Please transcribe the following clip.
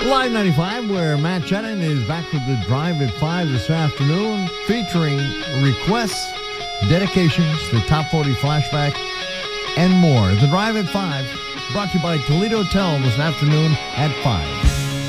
Live 95, where Matt Shannon is back with the Drive at 5 this afternoon, featuring requests, dedications, the Top 40 Flashback, and more. The Drive at 5, brought to you by Toledo Hotel this afternoon at 5.